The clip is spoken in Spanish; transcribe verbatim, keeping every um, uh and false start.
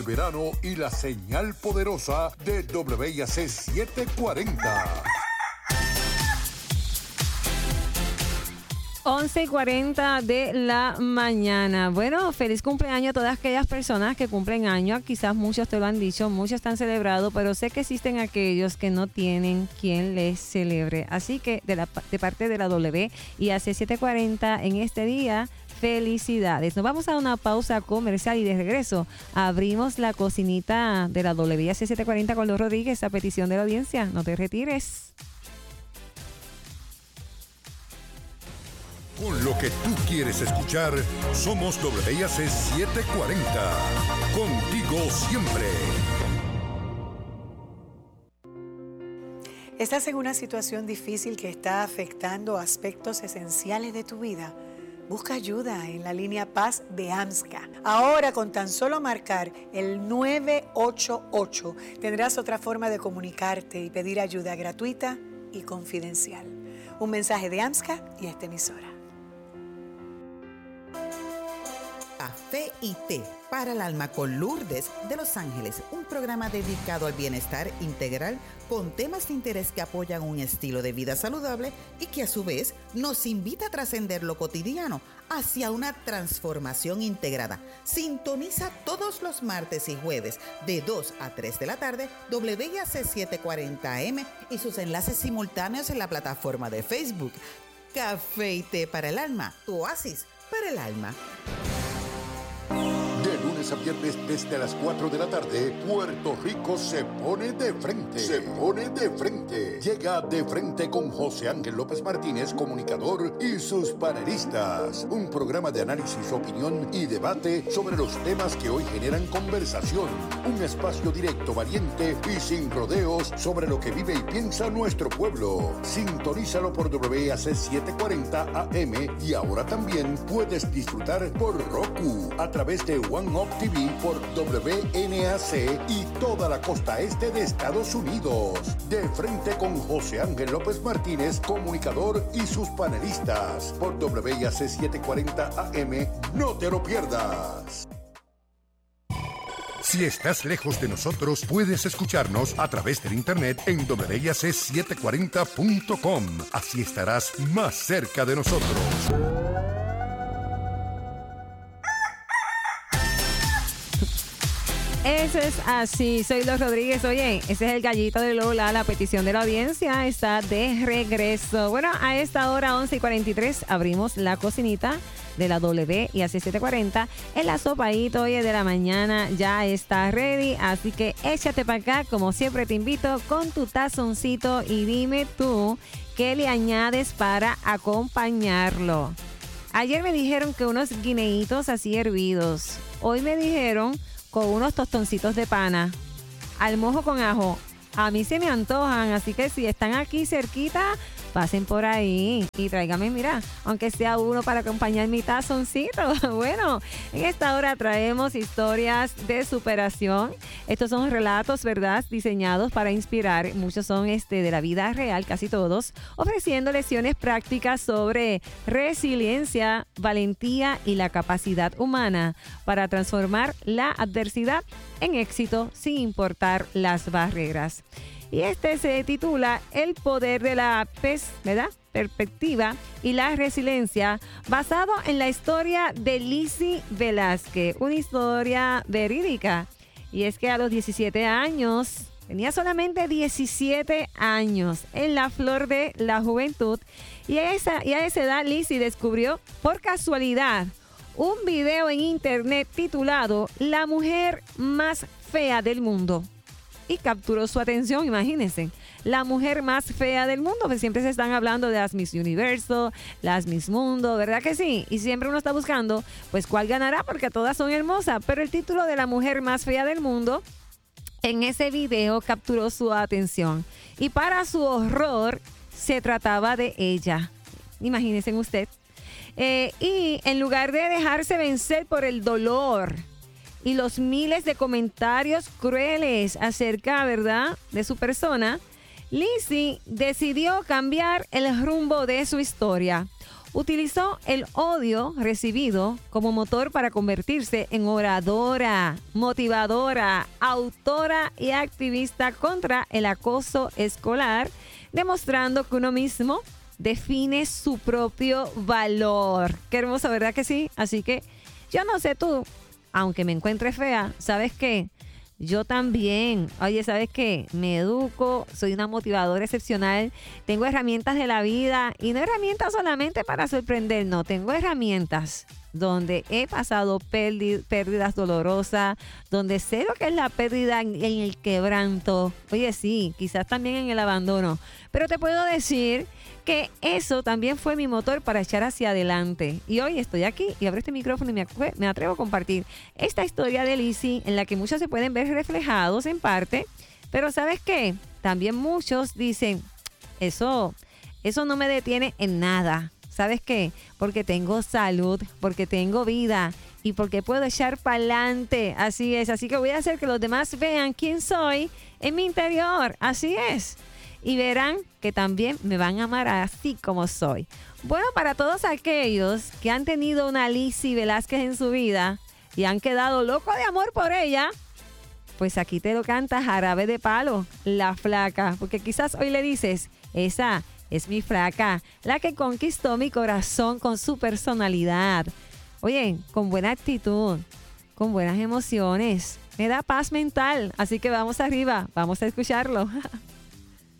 Verano y la señal poderosa de W I A C setecientos cuarenta. once y cuarenta de la mañana. Bueno, feliz cumpleaños a todas aquellas personas que cumplen años. Quizás muchos te lo han dicho, muchos están celebrando, pero sé que existen aquellos que no tienen quien les celebre. Así que de, la, de parte de la W I A C setecientos cuarenta en este día, felicidades. Nos vamos a una pausa comercial y de regreso abrimos la cocinita de la W I A C setecientos cuarenta con Los Rodríguez a petición de la audiencia. No te retires. Con lo que tú quieres escuchar, somos W I A C setecientos cuarenta. Contigo siempre. ¿Estás en una situación difícil que está afectando aspectos esenciales de tu vida? Busca ayuda en la línea Paz de AMSCA. Ahora, con tan solo marcar el nueve ocho ocho, tendrás otra forma de comunicarte y pedir ayuda gratuita y confidencial. Un mensaje de AMSCA y esta emisora. Café y té para el alma con Lourdes de Los Ángeles, un programa dedicado al bienestar integral con temas de interés que apoyan un estilo de vida saludable y que a su vez nos invita a trascender lo cotidiano hacia una transformación integrada. Sintoniza todos los martes y jueves de dos a tres de la tarde W I A C setecientos cuarenta A M y sus enlaces simultáneos en la plataforma de Facebook. Café y té para el alma, tu oasis para el alma. De lunes a viernes desde las cuatro de la tarde, Puerto Rico se pone de frente. Se pone de frente. Llega De Frente con José Ángel López Martínez, comunicador, y sus panelistas. Un programa de análisis, opinión y debate sobre los temas que hoy generan conversación. Un espacio directo, valiente y sin rodeos sobre lo que vive y piensa nuestro pueblo. Sintonízalo por W I A C setecientos cuarenta A M y ahora también puedes disfrutar por Roku a través de One Up T V por W N A C y toda la costa este de Estados Unidos. De Frente con José Ángel López Martínez, comunicador, y sus panelistas por W I A C setecientos cuarenta A M. No te lo pierdas. Si estás lejos de nosotros, puedes escucharnos a través del internet en W I A C setecientos cuarenta punto com. Así estarás más cerca de nosotros. Eso es así, soy Los Rodríguez. Oye, ese es el gallito de Lola. La petición de la audiencia está de regreso. Bueno, a esta hora, once y cuarenta y tres, abrimos la cocinita de la W I A C setecientos cuarenta. El asopadito, oye, de la mañana ya está ready. Así que échate para acá, como siempre te invito, con tu tazoncito y dime tú qué le añades para acompañarlo. Ayer me dijeron que unos guineitos así hervidos. Hoy me dijeron con unos tostoncitos de pana al mojo con ajo. A mí se me antojan, así que si están aquí cerquita, pasen por ahí y tráigame, mira, aunque sea uno para acompañar mi tazoncito. Bueno, en esta hora traemos historias de superación. Estos son relatos, ¿verdad?, diseñados para inspirar. Muchos son este, de la vida real, casi todos, ofreciendo lecciones prácticas sobre resiliencia, valentía y la capacidad humana para transformar la adversidad en éxito sin importar las barreras. Y este se titula El poder de la pez, ¿verdad? Perspectiva y la resiliencia, basado en la historia de Lizzie Velázquez, una historia verídica. Y es que a los diecisiete años, tenía solamente diecisiete años, en la flor de la juventud, y a esa, y a esa edad Lizzie descubrió por casualidad un video en internet titulado La mujer más fea del mundo. Y capturó su atención, imagínense, la mujer más fea del mundo, pues siempre se están hablando de las Miss Universo, las Miss Mundo, ¿verdad que sí? Y siempre uno está buscando, pues, ¿cuál ganará? Porque todas son hermosas, pero el título de la mujer más fea del mundo en ese video capturó su atención. Y para su horror, se trataba de ella. Imagínense usted. Eh, y en lugar de dejarse vencer por el dolor y los miles de comentarios crueles acerca, ¿verdad?, de su persona, Lizzie decidió cambiar el rumbo de su historia. Utilizó el odio recibido como motor para convertirse en oradora, motivadora, autora y activista contra el acoso escolar, demostrando que uno mismo define su propio valor. Qué hermoso, ¿verdad que sí? Así que yo no sé tú, aunque me encuentre fea, ¿sabes qué? Yo también. Oye, ¿sabes qué? Me educo, soy una motivadora excepcional, tengo herramientas de la vida y no herramientas solamente para sorprender, no, tengo herramientas donde he pasado pérdi- pérdidas dolorosas, donde sé lo que es la pérdida en, en el quebranto. Oye, sí, quizás también en el abandono, pero te puedo decir que eso también fue mi motor para echar hacia adelante. Y hoy estoy aquí y abro este micrófono y me, me atrevo a compartir esta historia de Lizzy, en la que muchos se pueden ver reflejados en parte, pero ¿sabes qué? También muchos dicen, eso, eso no me detiene en nada. ¿Sabes qué? Porque tengo salud, porque tengo vida y porque puedo echar para adelante. Así es. Así que voy a hacer que los demás vean quién soy en mi interior. Así es. Y verán que también me van a amar así como soy. Bueno, para todos aquellos que han tenido una Lizzy Velázquez en su vida y han quedado locos de amor por ella, pues aquí te lo canta Jarabe de Palo, La Flaca. Porque quizás hoy le dices, esa es mi flaca, la que conquistó mi corazón con su personalidad. Oye, con buena actitud, con buenas emociones. Me da paz mental. Así que vamos arriba, vamos a escucharlo.